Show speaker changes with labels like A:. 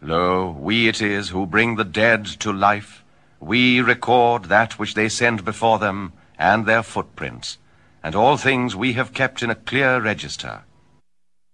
A: Lo, we it is who bring the dead to life. We record that which they send before them, and their footprints, and all things we have kept in a clear register.